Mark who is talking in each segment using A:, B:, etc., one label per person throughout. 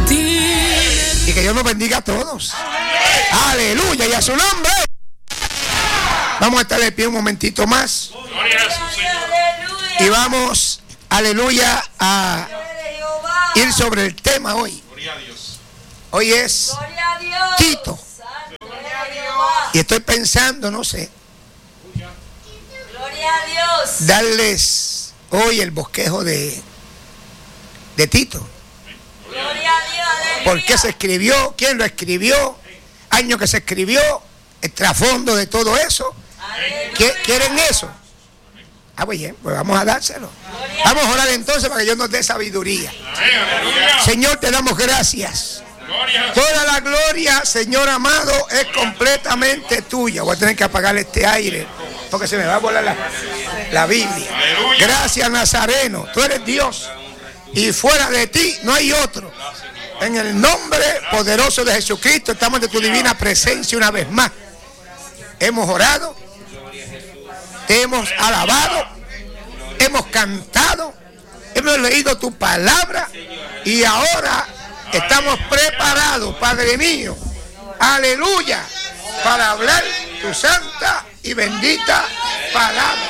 A: Y que Dios nos bendiga a todos. Aleluya, y a su nombre. Vamos a estar de pie un momentito más. Y vamos, aleluya, a ir sobre el tema hoy. Hoy es Tito. Y estoy pensando, no sé, darles hoy el bosquejo de Tito. ¿Por qué se escribió? ¿Quién lo escribió? Año que se escribió, el trasfondo de todo eso. ¿Quieren eso? Pues bien, pues vamos a dárselo. Vamos a orar entonces para que Dios nos dé sabiduría. Señor, te damos gracias. Toda la gloria, Señor amado, es completamente tuya. Voy a tener que apagar este aire porque se me va a volar la Biblia. Gracias, Nazareno. Tú eres Dios y fuera de ti no hay otro. En el nombre poderoso de Jesucristo estamos de tu divina presencia una vez más. Hemos orado, te hemos alabado, hemos cantado, hemos leído tu palabra y ahora estamos preparados, Padre mío, aleluya, para hablar tu santa y bendita palabra.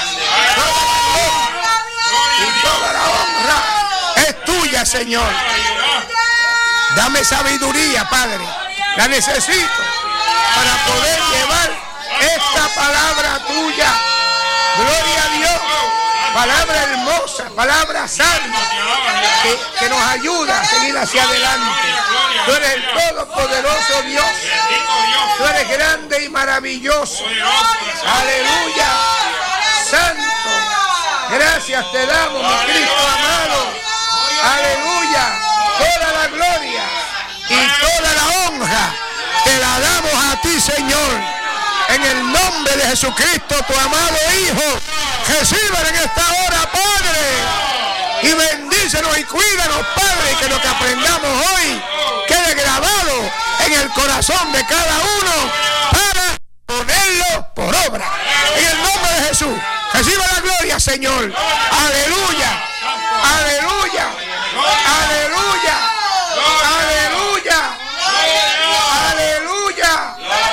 A: Y toda la honra es tuya, Señor. Dame sabiduría, Padre, la necesito para poder llevar esta palabra tuya. Gloria a Dios. Palabra hermosa, palabra santa, que nos ayuda a seguir hacia adelante. Tú eres el todopoderoso Dios. Tú eres grande y maravilloso. Aleluya. Santo. Gracias te damos, mi Cristo amado. Aleluya. Toda la gloria y toda la honra te la damos a ti, Señor. En el nombre de Jesucristo, tu amado Hijo, recíbelo en esta hora, Padre, y bendícenos y cuídanos, Padre, que lo que aprendamos hoy quede grabado en el corazón de cada uno para ponerlo por obra. En el nombre de Jesús, reciba la gloria, Señor. Aleluya, aleluya, aleluya, aleluya, aleluya.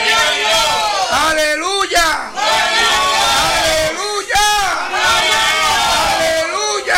A: Aleluya, aleluya, aleluya,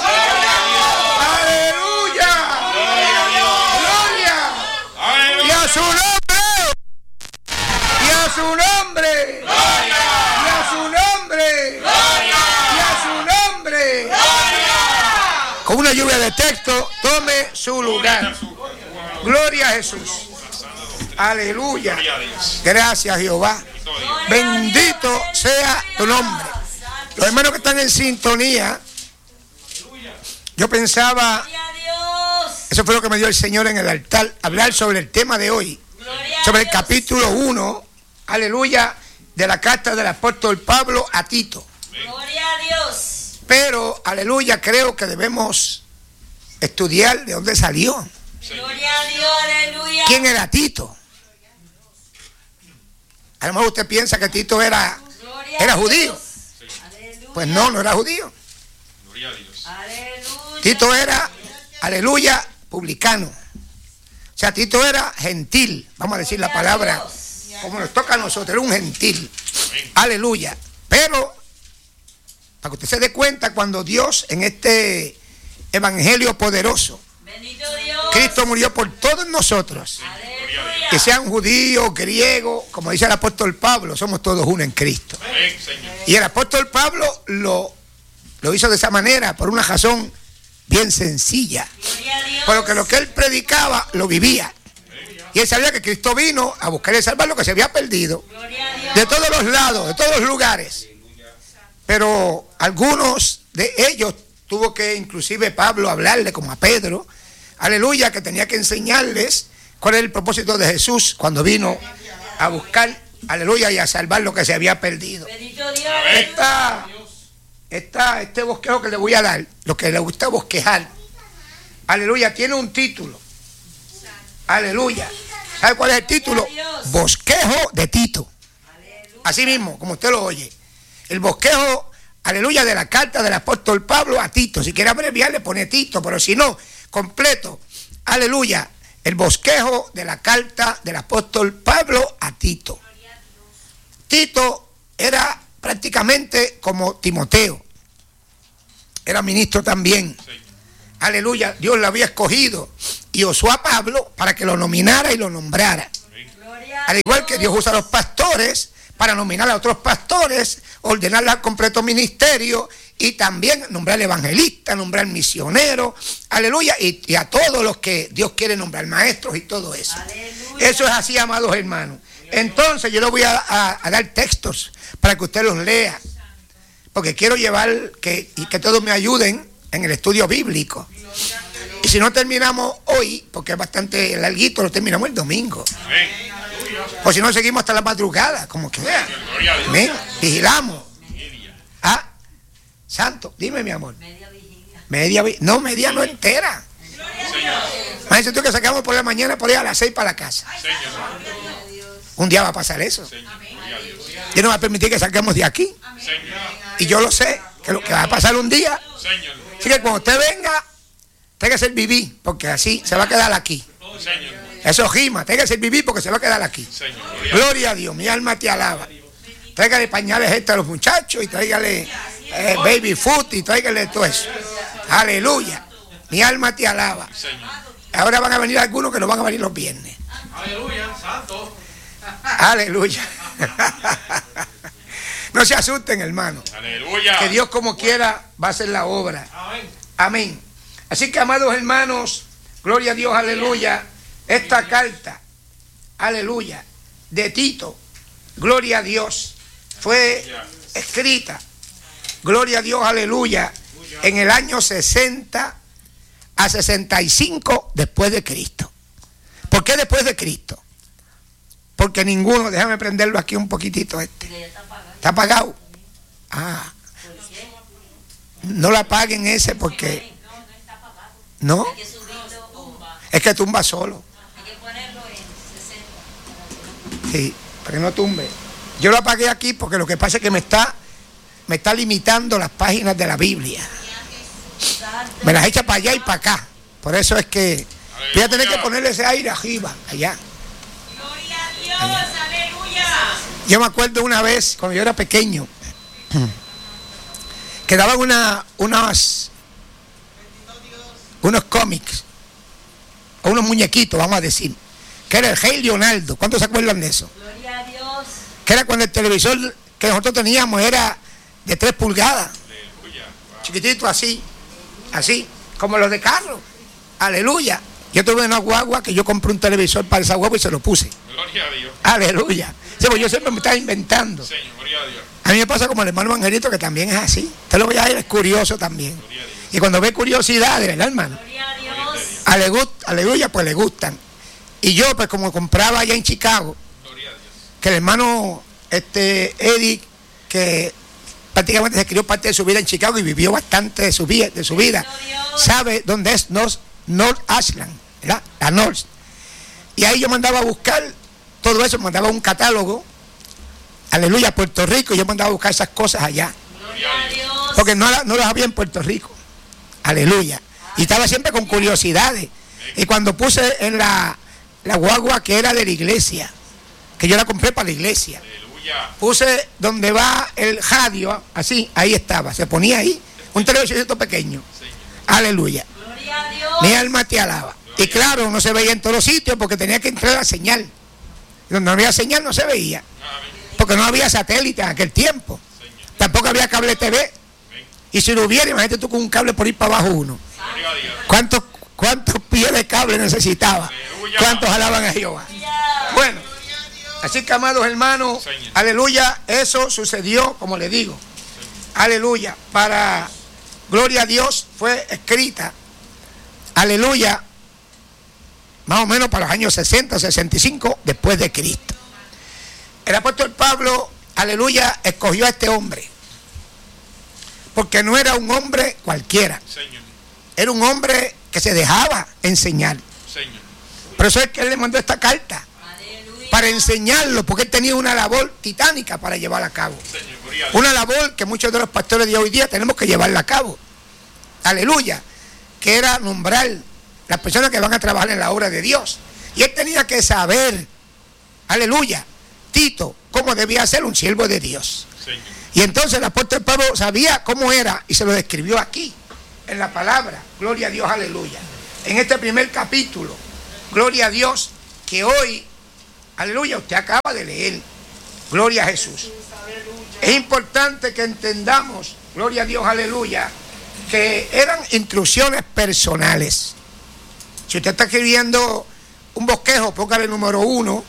A: aleluya, gloria, y a su nombre, y a su nombre, y a su nombre, y a su nombre. Con una lluvia de texto, tome su lugar. Gloria a Jesús. Aleluya. Gracias, Jehová. Bendito sea tu nombre. Los hermanos que están en sintonía, yo pensaba, eso fue lo que me dio el Señor en el altar, hablar sobre el tema de hoy, sobre el capítulo 1, aleluya, de la carta del apóstol Pablo a Tito. Gloria a Dios. Pero, aleluya, creo que debemos estudiar de dónde salió. Gloria a Dios, aleluya. ¿Quién era Tito? A lo mejor usted piensa que Tito era judío. Pues no era judío. Tito era, aleluya, publicano. O sea, Tito era gentil. Vamos a decir la palabra como nos toca a nosotros. Era un gentil. Aleluya. Pero, para que usted se dé cuenta, cuando Dios en este evangelio poderoso, Cristo murió por todos nosotros. Que sean judíos, griegos, como dice el apóstol Pablo, somos todos uno en Cristo. Y el apóstol Pablo lo hizo de esa manera, por una razón bien sencilla. Porque lo que él predicaba, lo vivía. Y él sabía que Cristo vino a buscar y salvar lo que se había perdido. De todos los lados, de todos los lugares. Pero algunos de ellos tuvo que inclusive Pablo hablarle, como a Pedro, aleluya, que tenía que enseñarles cuál es el propósito de Jesús cuando vino a buscar, aleluya, y a salvar lo que se había perdido. Este bosquejo que le voy a dar, lo que le gusta bosquejar, aleluya, tiene un título. Aleluya. ¿Sabe cuál es el título? Bosquejo de Tito. Así mismo, como usted lo oye. El bosquejo, aleluya, de la carta del apóstol Pablo a Tito. Si quiere abreviar, le pone Tito, pero si no, completo. aleluya, el bosquejo de la carta del apóstol Pablo a Tito. Tito era prácticamente como Timoteo, era ministro también. Aleluya, Dios lo había escogido y usó a Pablo para que lo nominara y lo nombrara. Al igual que Dios usa a los pastores para nominar a otros pastores, ordenarle al completo ministerio y también nombrar evangelistas, nombrar misioneros, aleluya, y a todos los que Dios quiere nombrar, maestros y todo eso. Aleluya. Eso es así, amados hermanos. Entonces yo les voy a dar textos para que usted los lea, porque quiero llevar y que todos me ayuden en el estudio bíblico. Y si no terminamos hoy, porque es bastante larguito, lo terminamos el domingo. O si no, seguimos hasta la madrugada, como que sea. Vigilamos. Ah, santo, dime, mi amor. Media no entera. Imagínate tú que sacamos por la mañana, por ahí a las 6 para la casa. Un día va a pasar eso. Dios no va a permitir que salgamos de aquí. Y yo lo sé, que lo que va a pasar un día. Así que cuando usted venga, tenga que ser vivir, porque así se va a quedar aquí. Eso gima, tenga que ser vivir porque se va a quedar aquí. Gloria a Dios, mi alma te alaba. Tráigale pañales a los muchachos y tráigale baby food y tráigale todo eso. Aleluya, mi alma te alaba. Ahora van a venir algunos que no van a venir los viernes.
B: Aleluya, santo.
A: Aleluya. No se asusten, hermano.
B: Aleluya.
A: Que Dios como quiera va a hacer la obra. Amén. Así que, amados hermanos, gloria a Dios, aleluya. Esta carta, aleluya, de Tito, gloria a Dios, fue escrita, gloria a Dios, aleluya, en el año 60 a 65 después de Cristo. ¿Por qué después de Cristo? Porque ninguno, déjame prenderlo aquí un poquitito ¿Está apagado? Ah. No lo apaguen ese porque... ¿No? Es que tumba solo. Sí, para que no tumbe. Yo lo apagué aquí porque lo que pasa es que me está limitando las páginas de la Biblia. Me las echa para allá y para acá. Por eso es que voy a tener que ponerle ese aire arriba, allá.
C: Gloria a Dios, aleluya.
A: Yo me acuerdo una vez, cuando yo era pequeño, que daban unos cómics, o unos muñequitos, vamos a decir, que era el Hey Leonardo. ¿Cuántos se acuerdan de eso?
C: Gloria a Dios.
A: Que era cuando el televisor que nosotros teníamos era de 3 pulgadas. Aleluya. Chiquitito así, como los de carro. Aleluya. Yo tuve una guagua que yo compré un televisor para esa guagua y se lo puse. Gloria a Dios. Aleluya. Sí, pues yo siempre me estaba inventando. Señor, gloria a Dios. A mí me pasa como el hermano Angelito, que también es así. Usted lo ve a él, es curioso también. Y cuando ve curiosidades, ¿verdad, hermano?
C: Gloria a Dios.
A: Aleluya, pues le gustan. Y yo, pues como compraba allá en Chicago, que el hermano Eddie, que prácticamente se crió parte de su vida en Chicago y vivió bastante de su vida, sabe dónde es North Ashland, ¿verdad? La North. Y ahí yo mandaba a buscar todo eso, mandaba un catálogo, aleluya, a Puerto Rico, y yo mandaba a buscar esas cosas allá. Porque no las había en Puerto Rico. Aleluya. Y estaba siempre con curiosidades. Y cuando puse en la guagua que era de la iglesia, que yo la compré para la iglesia, puse donde va el radio, así, ahí estaba, se ponía ahí, un televisor pequeño. Aleluya. Mi alma te alaba. Y claro, no se veía en todos los sitios porque tenía que entrar la señal. Y donde no había señal no se veía, porque no había satélite en aquel tiempo. Tampoco había cable TV. Y si lo hubiera, imagínate tú con un cable por ir para abajo uno. ¿Cuántos pies de cable necesitaba? ¿Cuántos alaban a Jehová? Bueno, así que, amados hermanos, aleluya, eso sucedió, como le digo, aleluya, para gloria a Dios, fue escrita, aleluya, más o menos para los años 60, 65 después de Cristo. El apóstol Pablo, aleluya, escogió a este hombre porque no era un hombre cualquiera, era un hombre que se dejaba enseñar. Por eso es que él le mandó esta carta, para enseñarlo, porque él tenía una labor titánica para llevar a cabo, una labor que muchos de los pastores de hoy día tenemos que llevarla a cabo, aleluya, que era nombrar las personas que van a trabajar en la obra de Dios. Y él tenía que saber, aleluya, Tito, cómo debía ser un siervo de Dios. Señor. Y entonces el apóstol Pablo sabía cómo era y se lo describió aquí, en la palabra. Gloria a Dios, aleluya. En este primer capítulo, gloria a Dios, que hoy, aleluya, usted acaba de leer. Gloria a Jesús. Es importante que entendamos, gloria a Dios, aleluya, que eran instrucciones personales. Si usted está escribiendo un bosquejo, póngale el número 1,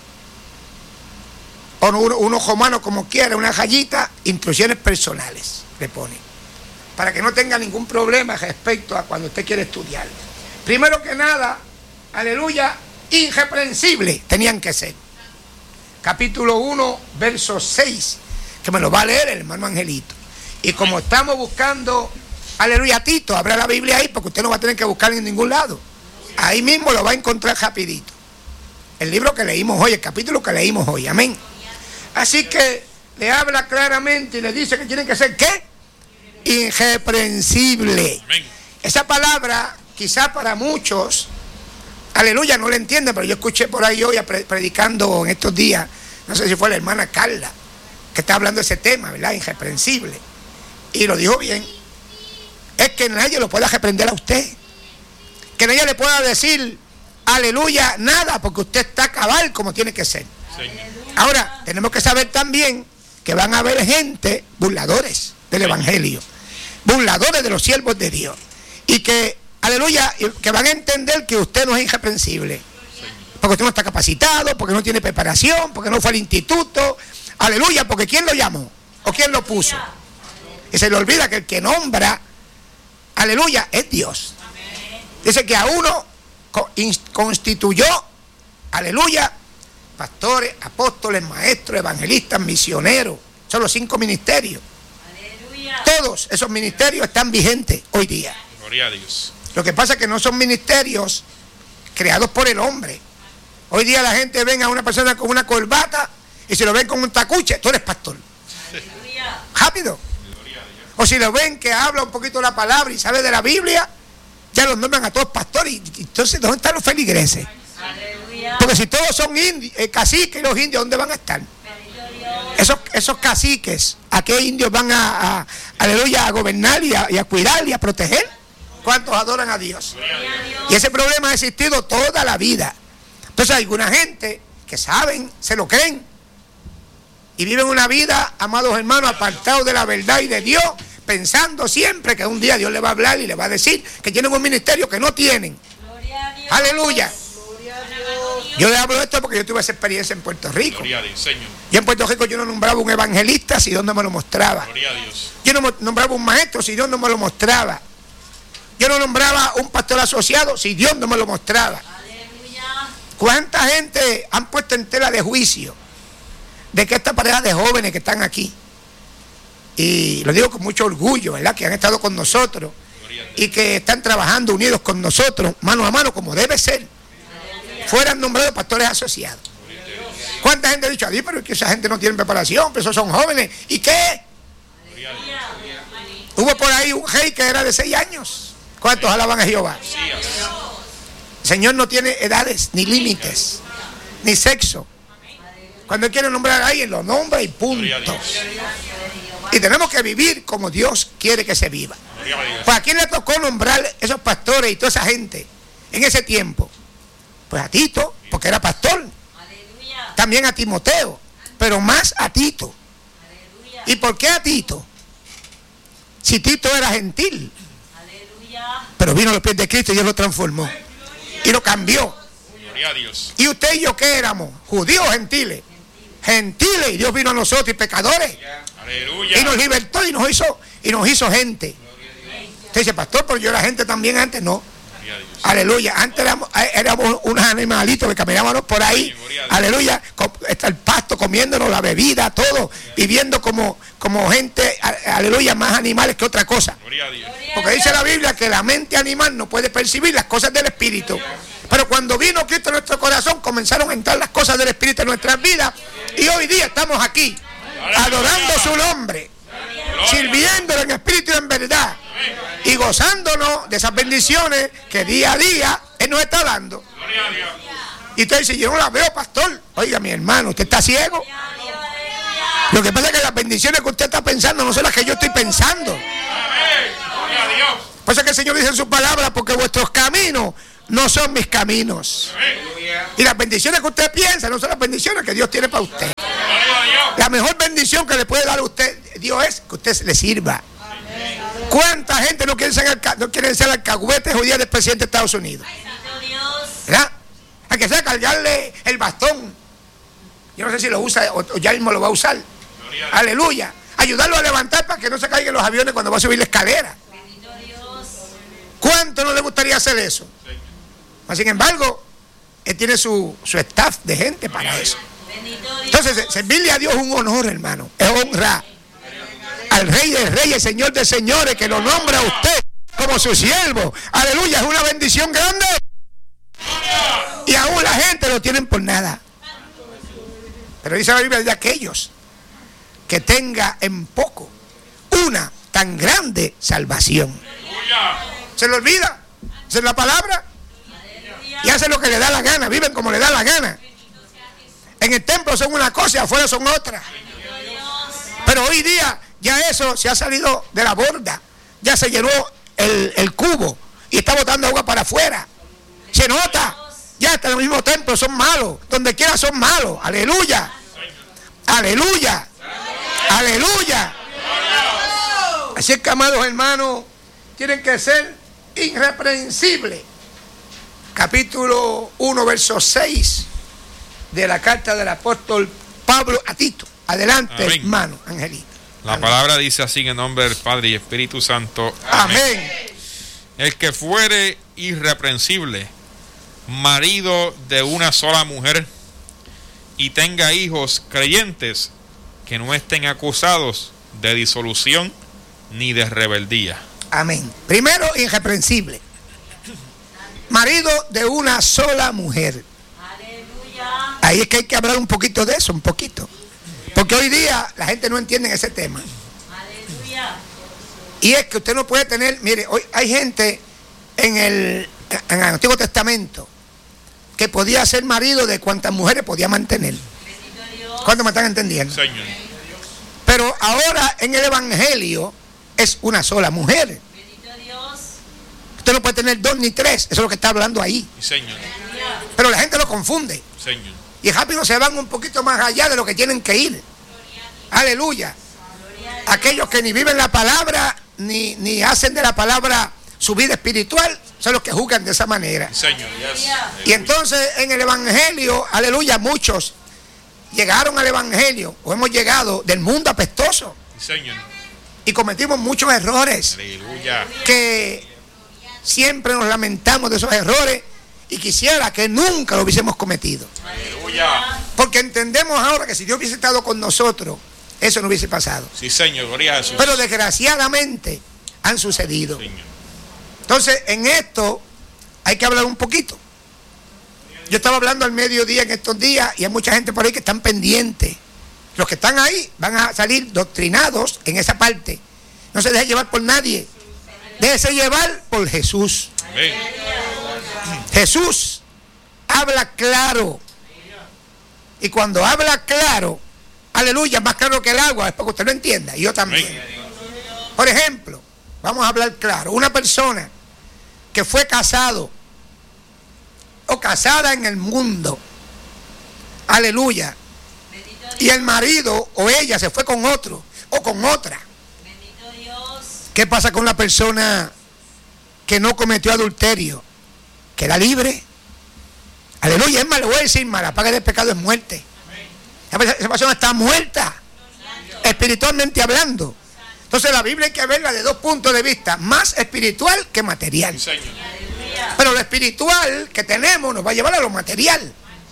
A: o uno romano, como quiera, una rayita, instrucciones personales le pone, para que no tenga ningún problema respecto a cuando usted quiere estudiar. Primero que nada, aleluya, irreprensible tenían que ser. Capítulo 1, verso 6, que me lo va a leer el hermano Angelito. Y como estamos buscando, aleluya, Tito, abra la Biblia ahí, porque usted no va a tener que buscar en ningún lado. Ahí mismo lo va a encontrar rapidito. El libro que leímos hoy, el capítulo que leímos hoy, amén. Así que le habla claramente y le dice que tienen que ser, ¿qué? Irreprensible. Esa palabra, quizá para muchos, aleluya, no la entienden, pero yo escuché por ahí hoy predicando en estos días, no sé si fue la hermana Carla, que está hablando de ese tema, ¿verdad? Irreprensible. Y lo dijo bien. Es que nadie lo pueda reprender a usted. Que nadie le pueda decir, aleluya, nada, porque usted está cabal como tiene que ser. Sí. Ahora, tenemos que saber también que van a haber gente, burladores del Evangelio, burladores de los siervos de Dios, y que, aleluya, que van a entender que usted no es irreprensible, porque usted no está capacitado, porque no tiene preparación, porque no fue al instituto, aleluya, porque ¿quién lo llamó? ¿O quién lo puso? Y se le olvida que el que nombra, aleluya, es Dios. Dice que a uno constituyó, aleluya, pastores, apóstoles, maestros, evangelistas, misioneros. Son los 5 ministerios. Aleluya. Todos esos ministerios están vigentes hoy día. Gloria a Dios. Lo que pasa es que no son ministerios creados por el hombre. Hoy día la gente ve a una persona con una corbata y si lo ven con un tacuche, tú eres pastor. Aleluya. Rápido. O si lo ven que habla un poquito la palabra y sabe de la Biblia, ya los nombran a todos pastores. Y entonces, ¿dónde están los feligreses? Aleluya. Porque si todos son caciques, los indios, ¿dónde van a estar? Esos caciques, ¿a qué indios van aleluya, a gobernar y a cuidar y a proteger? ¿Cuántos adoran a Dios? Y ese problema ha existido toda la vida. Entonces hay alguna gente que saben, se lo creen y viven una vida, amados hermanos, apartados de la verdad y de Dios, pensando siempre que un día Dios le va a hablar y le va a decir que tienen un ministerio que no tienen. Aleluya. Yo le hablo de esto porque yo tuve esa experiencia en Puerto Rico. Y en Puerto Rico yo no nombraba un evangelista si Dios no me lo mostraba. Yo no nombraba un maestro si Dios no me lo mostraba. Yo no nombraba un pastor asociado si Dios no me lo mostraba. ¿Cuánta gente han puesto en tela de juicio de que esta pareja de jóvenes que están aquí, y lo digo con mucho orgullo, ¿verdad?, que han estado con nosotros y que están trabajando unidos con nosotros, mano a mano, como debe ser, fueran nombrados pastores asociados? ¿Cuánta gente ha dicho, pero es que esa gente no tiene preparación, pero esos son jóvenes? ¿Y qué? Hubo por ahí un rey que era de 6 años. ¿Cuántos alaban a Jehová? El Señor no tiene edades, ni límites, ni sexo. Cuando Él quiere nombrar a alguien, lo nombra y punto. Y tenemos que vivir como Dios quiere que se viva. Pues ¿a quién le tocó nombrar esos pastores y toda esa gente en ese tiempo? Pues a Tito, porque era pastor. También a Timoteo, pero más a Tito. ¿Y por qué a Tito? Si Tito era gentil, pero vino a los pies de Cristo y Dios lo transformó y lo cambió. ¿Y usted y yo qué éramos? ¿Judíos o gentiles? Gentiles, y Dios vino a nosotros y pecadores. Aleluya. Y nos libertó y nos hizo gente. Usted dice, pastor, pero yo era gente también antes. No. Aleluya. Antes éramos unos animalitos que caminábamos por ahí. Aleluya. Está el pasto, comiéndonos la bebida, todo. Viviendo como gente, aleluya, más animales que otra cosa. Porque dice la Biblia que la mente animal no puede percibir las cosas del Espíritu. Pero cuando vino Cristo en nuestro corazón, comenzaron a entrar las cosas del Espíritu en nuestras vidas. Y hoy día estamos aquí, adorando su nombre, sirviéndolo en espíritu y en verdad, y gozándonos de esas bendiciones que día a día Él nos está dando.
B: Gloria a Dios.
A: Y usted dice, yo no la veo, pastor. Oiga, mi hermano, usted está ciego. Lo que pasa es que las bendiciones que usted está pensando no son las que yo estoy pensando.
B: Amén. Gloria a Dios.
A: Por eso es que el Señor dice en su palabra, porque vuestros caminos no son mis caminos. Y las bendiciones que usted piensa no son las bendiciones que Dios tiene para usted.
B: Gloria a Dios.
A: La mejor bendición que le puede dar a usted, Dios, es que usted le sirva. ¿Cuánta gente no quiere ser alcahuetes hoy día del presidente de Estados Unidos? ¿Verdad? Hay que sea cargarle el bastón. Yo no sé si lo usa o ya mismo lo va a usar. Aleluya. Ayudarlo a levantar para que no se caigan los aviones cuando va a subir la escalera. ¿Cuánto no le gustaría hacer eso? Mas, sin embargo, él tiene su staff de gente para eso. Entonces, servirle a Dios es un honor, hermano. Es honra al Rey de Reyes, Señor de Señores, que lo nombra a usted como su siervo. Aleluya, es una bendición grande. Y aún la gente lo tienen por nada. Pero dice la Biblia de aquellos que tenga en poco una tan grande salvación. Se le olvida, esa es la palabra, y hacen lo que le da la gana, viven como le da la gana. En el templo son una cosa y afuera son otra. Pero hoy día ya eso se ha salido de la borda, ya se llenó el cubo y está botando agua para afuera. Se nota, ya hasta en el mismo templo son malos, donde quiera son malos. Aleluya, aleluya, aleluya. Así es que, amados hermanos, tienen que ser irreprensibles. Capítulo 1, verso 6 de la carta del apóstol Pablo a Tito. Adelante, amén, hermano Angelito.
D: La palabra dice así en el nombre del Padre y Espíritu Santo.
A: Amén.
D: Amén. El que fuere irreprensible, marido de una sola mujer, y tenga hijos creyentes, que no estén acusados de disolución ni de rebeldía.
A: Amén. Primero, irreprensible. Marido de una sola mujer.
C: Aleluya.
A: Ahí es que hay que hablar un poquito de eso, un poquito. Porque hoy día la gente no entiende ese tema.
C: Aleluya.
A: Y es que usted no puede tener, mire, hoy hay gente en el Antiguo Testamento que podía ser marido de cuantas mujeres podía mantener. ¿Cuántos me están entendiendo?
D: Señor.
A: Pero ahora en el Evangelio es una sola mujer.
C: Bendito Dios.
A: Usted no puede tener 2 ni 3, eso es lo que está hablando ahí.
D: Señor.
A: Pero la gente lo confunde.
D: Señor.
A: Y rápido se van un poquito más allá de lo que tienen que ir. Aleluya. Aquellos que ni viven la palabra, ni hacen de la palabra su vida espiritual, son los que juzgan de esa manera.
D: Señor. Yes.
A: Y entonces en el Evangelio, aleluya, muchos llegaron al Evangelio, o hemos llegado del mundo apestoso.
D: Señor.
A: Y cometimos muchos errores.
D: Aleluya.
A: Que siempre nos lamentamos de esos errores y quisiera que nunca lo hubiésemos cometido.
D: Aleluya.
A: Porque entendemos ahora que si Dios hubiese estado con nosotros, eso no hubiese pasado.
D: Sí, Señor. Gloria a Jesús.
A: Pero desgraciadamente han sucedido.
D: Señor.
A: Entonces, en esto hay que hablar un poquito. Yo estaba hablando al mediodía en estos días y hay mucha gente por ahí que están pendientes. Los que están ahí van a salir doctrinados en esa parte. No se deje llevar por nadie. Déjese llevar por Jesús.
D: Amén.
A: Jesús habla claro. Y cuando habla claro, aleluya, más claro que el agua, es para que usted lo entienda. Y yo también.
D: Amén.
A: Por ejemplo, vamos a hablar claro. Una persona que fue casado o casada en el mundo, aleluya, y el marido o ella se fue con otro o con otra.
C: Bendito Dios.
A: ¿Qué pasa con la persona que no cometió adulterio? ¿Queda libre? Aleluya, es más, le voy a decir más, la paga del pecado es muerte. Esa persona está muerta, espiritualmente hablando. Entonces la Biblia hay que verla de 2 puntos de vista, más espiritual que material.
D: Señor.
A: Pero lo espiritual que tenemos nos va a llevar a lo material.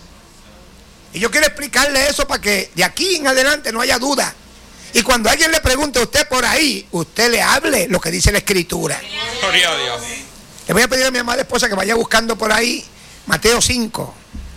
A: Y yo quiero explicarle eso para que de aquí en adelante no haya duda. Y cuando alguien le pregunte a usted por ahí, usted le hable lo que dice la Escritura.
D: Gloria a Dios.
A: Le voy a pedir a mi amada esposa que vaya buscando por ahí Mateo 5,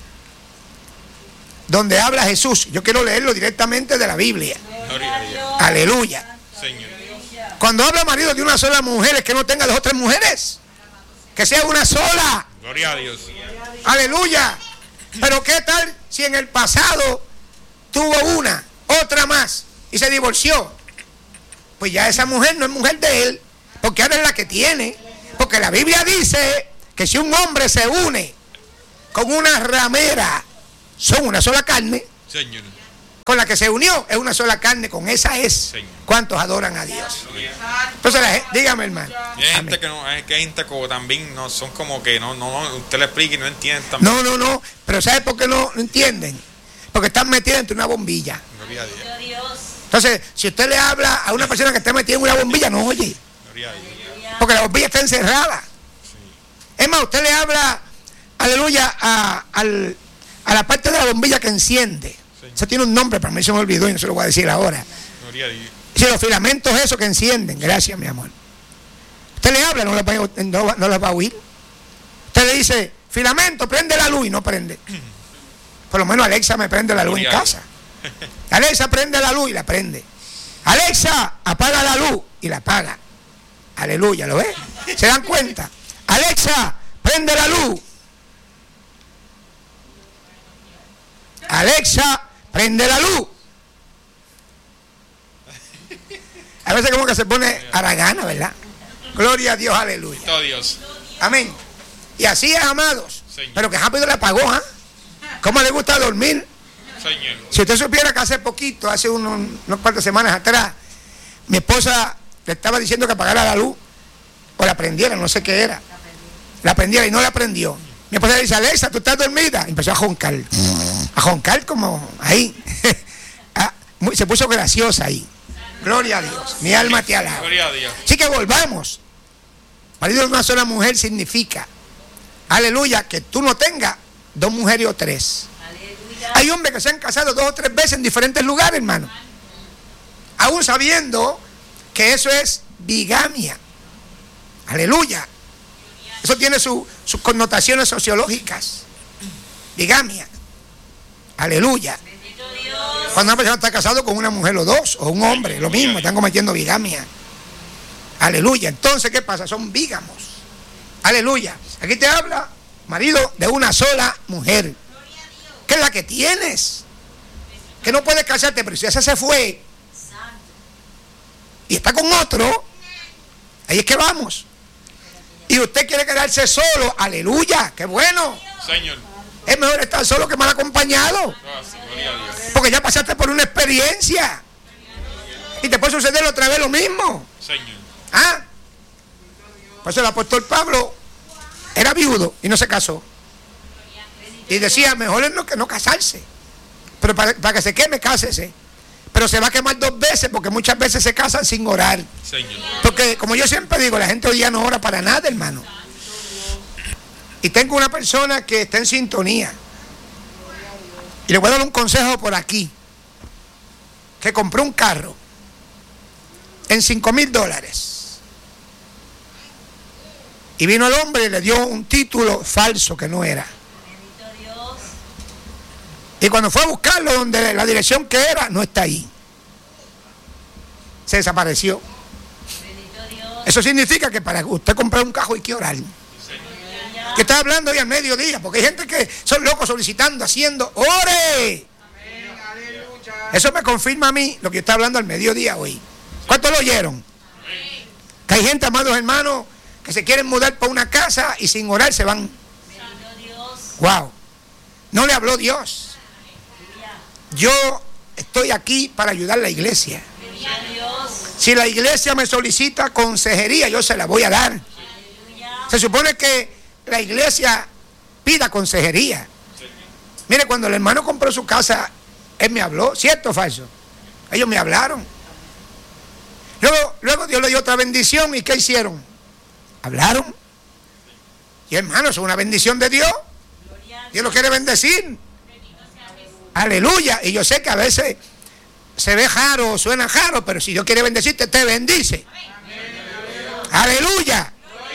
A: donde habla Jesús. Yo quiero leerlo directamente de la Biblia.
D: Gloria a Dios.
A: Aleluya.
D: Señor.
A: Cuando habla marido de una sola mujer, es que no tenga 2 o 3 mujeres. Que sea una sola.
D: Gloria a Dios.
A: Aleluya. Pero ¿qué tal si en el pasado tuvo una, otra más y se divorció? Pues ya esa mujer no es mujer de él, porque ahora es la que tiene. Porque la Biblia dice que si un hombre se une con una ramera, son una sola carne.
D: Señor.
A: Con la que se unió es una sola carne, con esa es.
D: Señor.
A: ¿Cuántos adoran a Dios? Entonces, dígame, hermano.
D: Y hay gente
A: Amén.
D: que no, hay gente como también no son como que no, usted le explica y no entiende también.
A: No. Pero ¿sabe por qué no entienden? Porque están metidos entre una bombilla.
D: Gloria a Dios.
C: Bendito Dios.
A: Entonces, si usted le habla a una persona que está metida en una bombilla, no oye.
D: Gloria a Dios.
A: Porque la bombilla está encerrada. Es más, usted le habla, aleluya, a la parte de la bombilla que enciende.
D: Sí.
A: Eso tiene un nombre, para mí se me olvidó y no se lo voy a decir ahora.
D: Gloria a Dios.
A: Si los filamentos esos que encienden, gracias, mi amor. Usted le habla, no la va a oír. Usted le dice, filamento, prende la luz y no prende. Por lo menos Alexa me prende la luz en casa. Alexa, prende la luz y la prende. Alexa, apaga la luz y la apaga. Aleluya, ¿lo ves? ¿Se dan cuenta? Alexa, prende la luz. Alexa, prende la luz. A veces como que se pone haragana, ¿verdad? Gloria a Dios, aleluya.
D: Todo Dios.
A: Amén. Y así es, amados.
D: Señor.
A: Pero que rápido le apagó, ¿ah? ¿Cómo le gusta dormir?
D: Señor.
A: Si usted supiera que hace poquito, hace unos cuantas semanas atrás, mi esposa le estaba diciendo que apagara la luz o la prendiera, no sé qué era. La prendiera y no la prendió. Mi esposa le dice, Alexa, ¿tú estás dormida? Y empezó a roncar. A roncar como ahí. Se puso graciosa ahí. Gloria a Dios. Mi alma te alaba.
D: Gloria a Dios.
A: Así que volvamos. Marido de una sola mujer significa, aleluya, que tú no tengas dos mujeres o tres.
C: Aleluya.
A: Hay hombres que se han casado 2 o 3 veces en diferentes lugares, hermano. Aún sabiendo que eso es bigamia. Aleluya. Eso tiene sus connotaciones sociológicas. Bigamia. Aleluya.
C: Bendito Dios.
A: Cuando una persona está casado con una mujer o 2, o un hombre, lo mismo, están cometiendo bigamia. Aleluya. Entonces, ¿qué pasa? Son bígamos. Aleluya. Aquí te habla, marido, de una sola mujer, que es la que tienes, que no puedes casarte, pero si esa se fue y está con otro, ahí es que vamos. Y usted quiere quedarse solo, aleluya, qué bueno.
D: Señor.
A: Es mejor estar solo que mal acompañado,
D: Gloria a Dios.
A: porque ya pasaste por una experiencia y te puede suceder otra vez lo mismo.
D: Señor.
A: ¿Ah? Por eso el apóstol Pablo era viudo y no se casó. Y decía, mejor es no casarse. Pero para que se queme, cásese. Pero se va a quemar 2 veces porque muchas veces se casan sin orar.
D: Señor.
A: Porque, como yo siempre digo, la gente hoy día no ora para nada, hermano. Y tengo una persona que está en sintonía. Y le voy a dar un consejo por aquí. Que compró un carro en $5,000. Y vino el hombre y le dio un título falso que no era.
C: Bendito Dios.
A: Y cuando fue a buscarlo donde la dirección que era, no está ahí. Se desapareció.
C: Bendito Dios.
A: Eso significa que para usted comprar un carro hay que orar. Que está hablando hoy al mediodía, porque hay gente que son locos solicitando, haciendo, ¡ore! Eso me confirma a mí lo que está hablando al mediodía hoy. ¿Cuántos lo oyeron? Que hay gente, amados hermanos, que se quieren mudar para una casa y sin orar se van.
C: Bendito Dios.
A: Wow. No le habló Dios. Yo estoy aquí para ayudar a la iglesia.
C: Bendito Dios.
A: Si la iglesia me solicita consejería, yo se la voy a dar.
C: Aleluya.
A: Se supone que la iglesia pida consejería. Mire, cuando el hermano compró su casa, él me habló, ¿cierto o falso? Ellos me hablaron. Luego Dios le dio otra bendición, ¿y qué hicieron? Hablaron. Y hermano, eso es una bendición de Dios. Dios lo quiere bendecir. Aleluya. Y yo sé que a veces se ve raro, suena raro, pero si Dios quiere bendecirte, te bendice. Aleluya.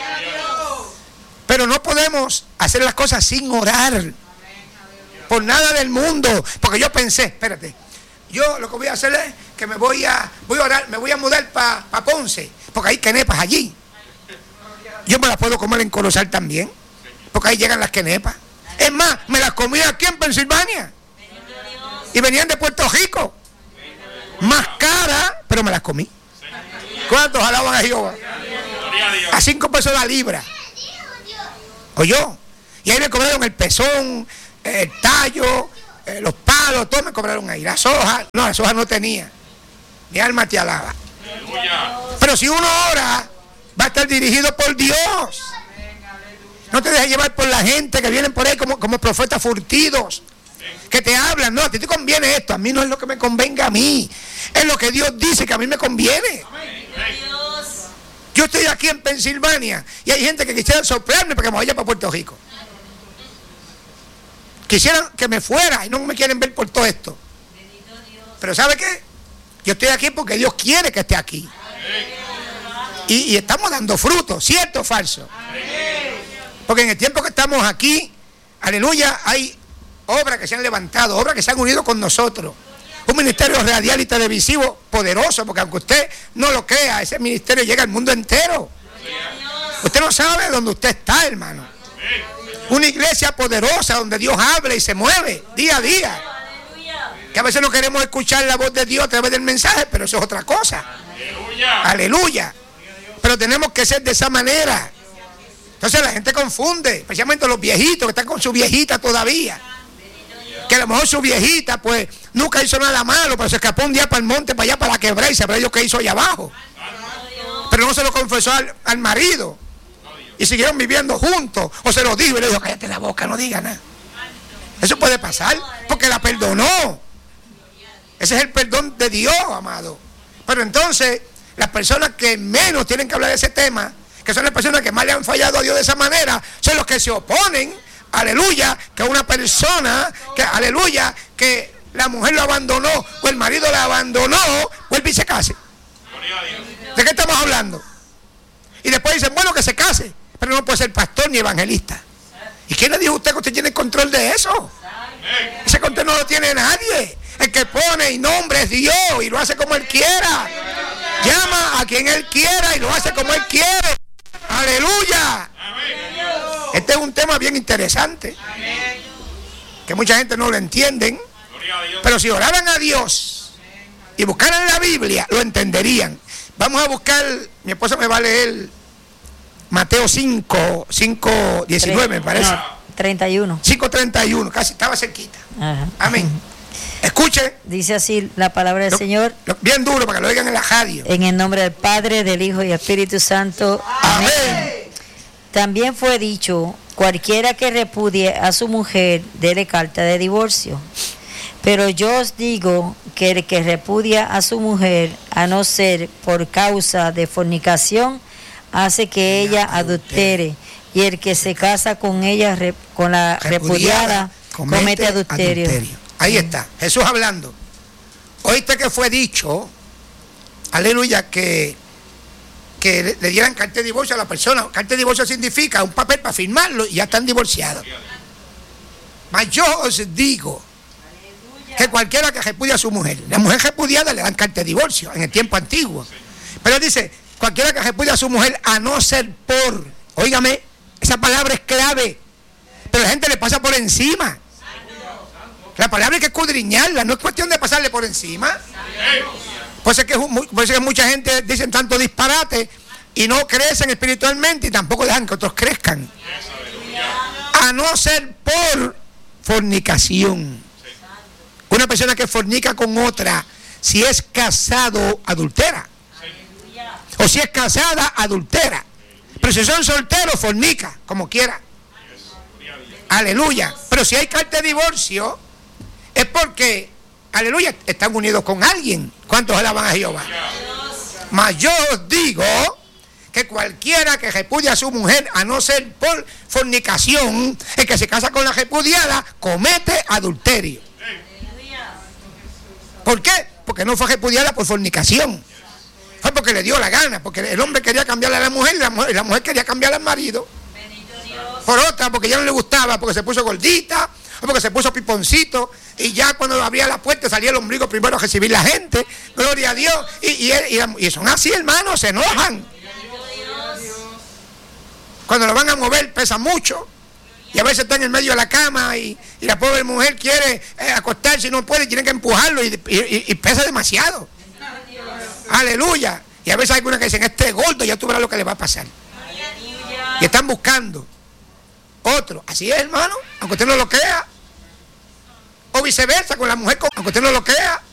A: Pero no podemos hacer las cosas sin orar. Por nada del mundo. Porque yo pensé, espérate, yo lo que voy a hacer es que voy a orar, me voy a mudar para Ponce, porque hay quenepas allí. Yo me las puedo comer en Corozal también. porque ahí llegan las quenepas. Es más, me las comí aquí en Pensilvania. Y venían de Puerto Rico. Más caras, pero me las comí. ¿Cuántos alaban a Jehová? A 5 pesos la libra. ¿Oyó? Y ahí me cobraron el pezón, el tallo, los palos, todo me cobraron ahí. Las hojas no tenía. Mi alma te alaba. Pero si uno ora, va a estar dirigido por Dios. No te dejes llevar por la gente que vienen por ahí como profetas furtidos, que te hablan. No, a ti te conviene esto, a mí no es lo que me convenga a mí. Es lo que Dios dice que a mí me conviene. Yo estoy aquí en Pensilvania y hay gente que quisiera soplarme para que me vaya para Puerto Rico. Quisieran que me fuera y no me quieren ver por todo esto. Pero ¿sabe qué? Yo estoy aquí porque Dios quiere que esté aquí. Y estamos dando frutos, ¿cierto o falso? Porque en el tiempo que estamos aquí, aleluya, hay obras que se han levantado, obras que se han unido con nosotros. Un ministerio radial y televisivo poderoso, porque aunque usted no lo crea, ese ministerio llega al mundo entero. Usted no sabe dónde usted está, hermano. Una iglesia poderosa donde Dios habla y se mueve día a día. Que a veces no queremos escuchar la voz de Dios a través del mensaje, pero eso es otra cosa. Aleluya. Pero tenemos que ser de esa manera. Entonces la gente confunde, especialmente los viejitos que están con su viejita todavía. Que a lo mejor su viejita pues nunca hizo nada malo, pero se escapó un día para el monte, para allá, para la quebrada, y sabrá Dios qué hizo allá abajo. Pero no se lo confesó al marido. Y siguieron viviendo juntos. O se lo dijo y le dijo, cállate la boca, no diga nada. Eso puede pasar porque la perdonó. Ese es el perdón de Dios, amado. Pero entonces, las personas que menos tienen que hablar de ese tema, que son las personas que más le han fallado a Dios de esa manera, son los que se oponen, aleluya, que una persona, que aleluya, que la mujer lo abandonó o el marido la abandonó, vuelve y se case. ¿De qué estamos hablando? Y después dicen, bueno, que se case, pero no puede ser pastor ni evangelista. ¿Y quién le dijo a usted que usted tiene control de eso? Ese control no lo tiene nadie. El que pone y nombra es Dios y lo hace como Él quiera. Llama a quien Él quiera y lo hace como Él quiere. Aleluya. Este es un tema bien interesante, que mucha gente no lo entienden, pero si oraran a Dios y buscaran la Biblia, lo entenderían. Vamos a buscar, mi esposa me va a leer Mateo 5:19, me parece.
E: 31.
A: 5:31, casi estaba cerquita.
E: Ajá.
A: Amén. Escuche.
E: Dice así la palabra del Señor.
A: Bien duro para que lo oigan en la radio.
E: En el nombre del Padre, del Hijo y Espíritu Santo.
A: Amén.
E: También fue dicho, cualquiera que repudie a su mujer, dele carta de divorcio. Pero yo os digo que el que repudia a su mujer, a no ser por causa de fornicación, hace que ella adultere. Y el que se casa con ella, con la repudiada, comete adulterio.
A: Ahí está, Jesús hablando. Oíste que fue dicho, aleluya, que le dieran carta de divorcio a la persona. Carta de divorcio significa un papel para firmarlo y ya están divorciados. Mas yo os digo que cualquiera que repudia a su mujer, la mujer repudiada le dan carta de divorcio en el tiempo antiguo. Pero dice, cualquiera que repudia a su mujer, a no ser por, óigame, esa palabra es clave, pero la gente le pasa por encima. La palabra hay que escudriñarla, no es cuestión de pasarle por encima. Por eso es que mucha gente dice tanto disparate y no crecen espiritualmente y tampoco dejan que otros crezcan. A no ser por fornicación. Una persona que fornica con otra, si es casado, adultera. O si es casada, adultera. Pero si son solteros, fornica, como quiera. Aleluya. Pero si hay carta de divorcio, es porque, aleluya, están unidos con alguien. ¿Cuántos alaban a Jehová? Mas yo os digo que cualquiera que repudia a su mujer, a no ser por fornicación, el que se casa con la repudiada, comete adulterio. ¿Por qué? Porque no fue repudiada por fornicación. Fue porque le dio la gana, porque el hombre quería cambiarle a la mujer y la mujer quería cambiarle al marido. Por otra, porque ya no le gustaba, porque se puso gordita, o porque se puso piponcito, y ya cuando abría la puerta salía el ombligo primero a recibir la gente. Gloria a Dios. Y son así, hermanos, se enojan. Cuando lo van a mover pesa mucho. Y a veces está en el medio de la cama y la pobre mujer quiere acostarse y no puede, tiene que empujarlo y pesa demasiado. Aleluya. Y a veces hay algunas que dicen, este es gordo, ya tú verás lo que le va a pasar. Y están buscando otro. Así es, hermano, aunque usted no lo crea. O viceversa con la mujer, aunque usted no lo crea.